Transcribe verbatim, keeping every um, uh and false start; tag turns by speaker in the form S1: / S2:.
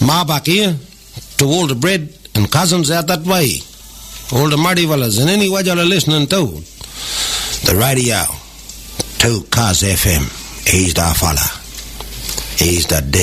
S1: Ma back here, to all the bread and cousins out that way, all the muddy fellas and any way you're listening to the radio, to Cuz F M. He's the fella. He's the dead.